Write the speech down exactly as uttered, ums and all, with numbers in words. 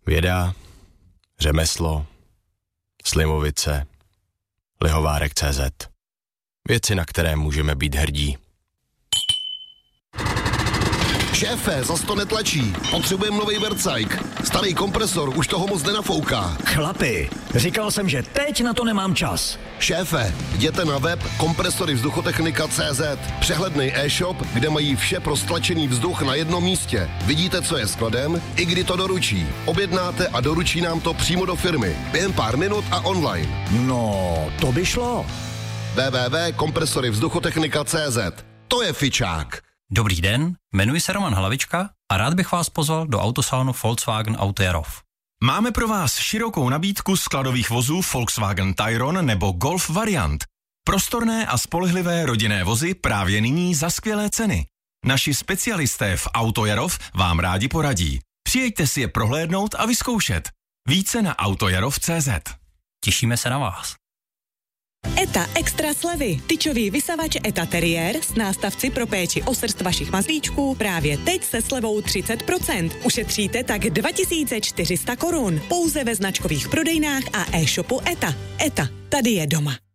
Věda, řemeslo, Slimovice, Lihovárek tečka cé zet. Věci, na které můžeme být hrdí. Šéfe, zas to netlačí. Potřebujeme nový vercajk. Starý kompresor už toho moc nenafouká. Chlapi, říkal jsem, že teď na to nemám čas. Šéfe, jděte na web kompresory vzduchotechnika tečka cé zet. Přehledný e-shop, kde mají vše pro stlačený vzduch na jednom místě. Vidíte, co je skladem, i kdy to doručí. Objednáte a doručí nám to přímo do firmy. Během pár minut a online. No, to by šlo. w w w tečka kompresory vzduchotechnika tečka cé zet. To je fičák. Dobrý den, jmenuji se Roman Hlavička a rád bych vás pozval do autosalonu Volkswagen Auto Jarov. Máme pro vás širokou nabídku skladových vozů Volkswagen Tayron nebo Golf variant. Prostorné a spolehlivé rodinné vozy právě nyní za skvělé ceny. Naši specialisté v Auto Jarov vám rádi poradí. Přijeďte si je prohlédnout a vyzkoušet. Více na autojarov tečka cé zet. Těšíme se na vás. ETA Extra slevy. Tyčový vysavač ETA Terrier s nástavci pro péči o srst vašich mazlíčků právě teď se slevou třicet procent. Ušetříte tak dva tisíce čtyři sta korun. Pouze ve značkových prodejnách a e-shopu ETA. ETA. Tady je doma.